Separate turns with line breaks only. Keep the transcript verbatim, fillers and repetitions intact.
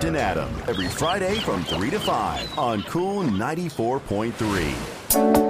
and Adam every Friday from three to five on Cool ninety-four point three.